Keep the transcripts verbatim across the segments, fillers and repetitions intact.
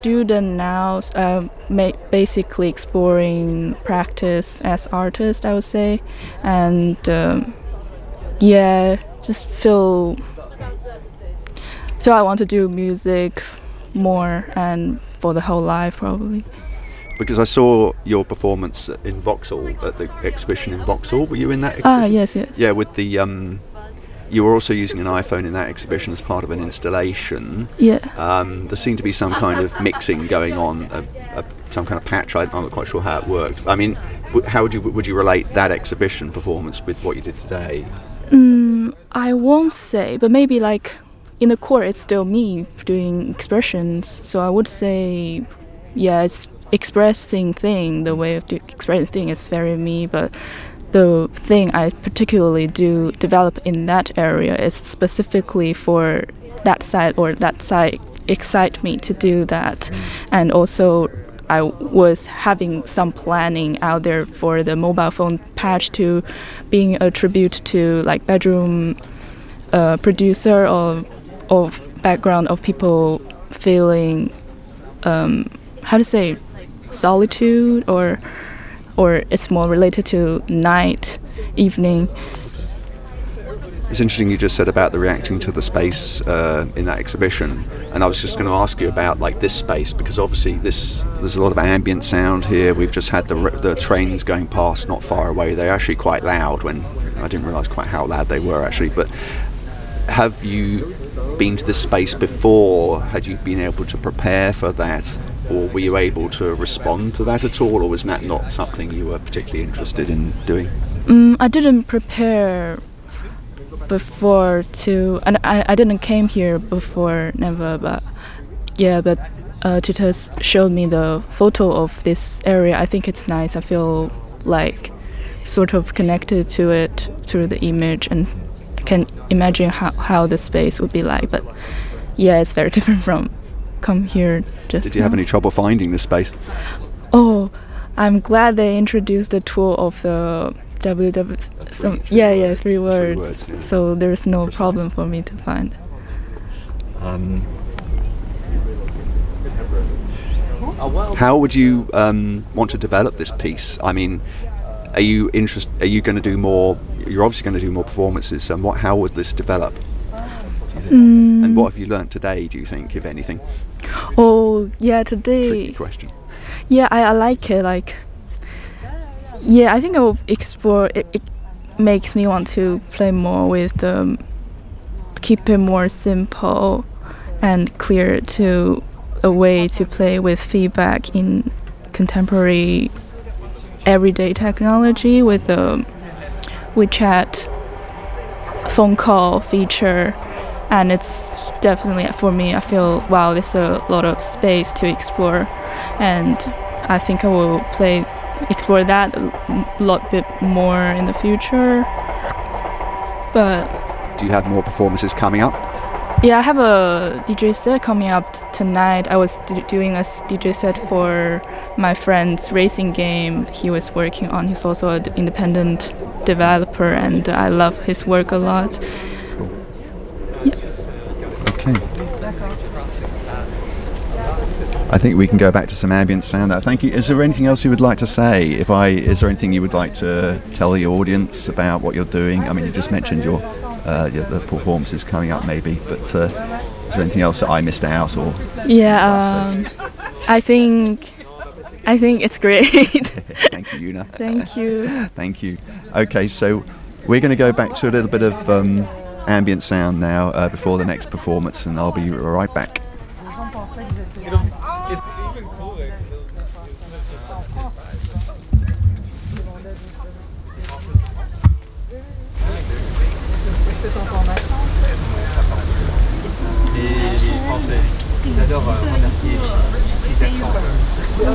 Student now, uh, ma- basically exploring practice as artist, I would say, and um, yeah, just feel feel I want to do music more and for the whole life probably. Because I saw your performance in Vauxhall at the exhibition in Vauxhall. Were you in that exhibition? Ah, yes, yes. Yeah, with the um, you were also using an iPhone in that exhibition as part of an installation. Yeah. Um, there seemed to be some kind of mixing going on, a, a, some kind of patch. I, I'm not quite sure how it worked. I mean, w- how would you would you relate that exhibition performance with what you did today? Mm, I won't say, but maybe like in the core, it's still me doing expressions. So I would say, yeah, it's expressing thing. The way of do- expressing thing is very me, but the thing I particularly do develop in that area is specifically for that side, or that side excite me to do that. And also I was having some planning out there for the mobile phone patch to being a tribute to like bedroom uh, producer or of background of people feeling um, how to say solitude, or or it's more related to night, evening. It's interesting you just said about the reacting to the space uh, in that exhibition, and I was just going to ask you about like this space, because obviously this there's a lot of ambient sound here. We've just had the the trains going past not far away. They're actually quite loud. When I didn't realise quite how loud they were actually. But have you been to this space before? Had you been able to prepare for that? Or were you able to respond to that at all, or was that not something you were particularly interested in doing? Mm, I didn't prepare before to, and I, I didn't came here before, never, but yeah, but uh, tutors showed me the photo of this area. I think it's nice. I feel like sort of connected to it through the image, and I can imagine how, how the space would be like, but yeah, it's very different from come here just Did you now. have any trouble finding this space? Oh, I'm glad they introduced the tool of the W W. Some, yeah, yeah, three words. Three words, yeah. So there's no problem for me to find. Um, how would you um, want to develop this piece? I mean, are you interest? Are you going to do more? You're obviously going to do more performances. And what? How would this develop? Mm. And what have you learnt today? Do you think, if anything? Oh, yeah, today. Tricky question. Yeah, I, I like it. Like, yeah, I think I will explore. It, it makes me want to play more with um, keep it more simple and clear to a way to play with feedback in contemporary everyday technology with a WeChat phone call feature. And it's definitely, for me, I feel, wow, there's a lot of space to explore. And I think I will play, explore that a lot bit more in the future. But do you have more performances coming up? Yeah, I have a D J set coming up t- tonight. I was d- doing a D J set for my friend's racing game he was working on. He's also an independent developer, and I love his work a lot. Okay. I think we can go back to some ambient sound there. Thank you. Is there anything else you would like to say? If I, is there anything you would like to tell the audience about what you're doing? I mean, you just mentioned your, uh, your the performances coming up, maybe. But uh, is there anything else that I missed out, or? Yeah, um, I think, I think it's great. Thank you, Una. Thank you. Thank you. Okay, so we're going to go back to a little bit of um, ambient sound now uh, before the next performance, and I'll be right back. It's even cooler. Les Français, ils adorent remercier les accents.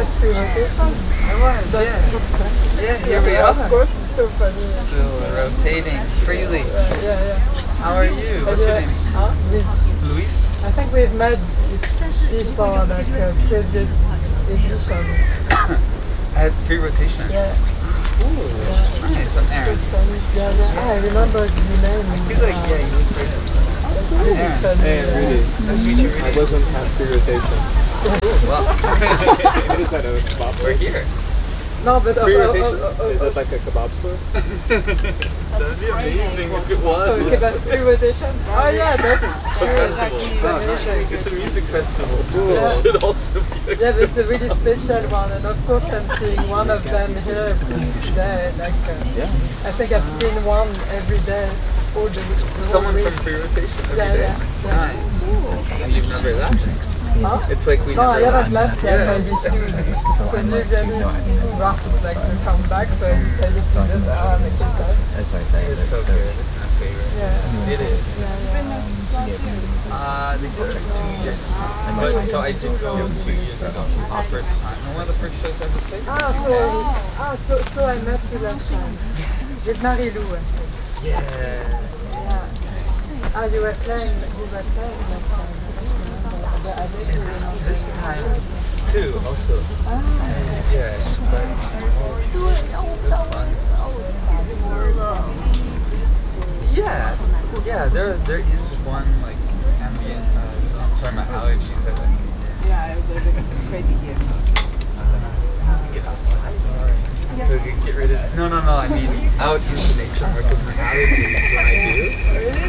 Yeah, here we are. Still rotating freely. How are you? What's your name? Luis? I think we've met before, like uh, previous edition. At free rotation? Yeah. Ooh, nice. I'm Aaron. Yeah, yeah. I remember the name. I feel like, yeah, you look great. I'm Aaron. Hey, Nice to meet you, Rudy. I wasn't at free rotation. Well, we're here. No, but uh, Free uh, rotation? uh, uh, Is that like a kebab store? That'd be amazing if it was. uh, kebab free rotation? Oh yeah, that's It's a music festival. Yeah. It should also be a yeah, but it's a really special one, and of course I'm seeing one of them here every day. Like, uh, I think I've seen one every day. All the, the whole someone week. from free rotation every Yeah, day. yeah, yeah. Nice. And you've never left. Huh? It's like we No, I never haven't left. left yet. Yeah. Maybe she was usually rough like to come back, so I decided to just uh, make it back. It's so good. It's my favorite. Yeah. It is. Yeah, yeah. Uh, they go like two years. But, so I did go two years ago. It was the first time. And one of the first shows I ever played. Ah, so, ah, so, so I met you last time. With Marie-Lou. Yeah. Yeah. Ah, you were playing, you were playing last time. I met you This, in- this time too, also. Ah, Yeah, but it was fun. Yeah, yeah. There, there is one like ambient. Uh, song. Sorry, my allergies. I think. Yeah, it was like a crazy year. Get outside. So get, get rid of. No, no, no. I mean out into nature because my allergies when I do.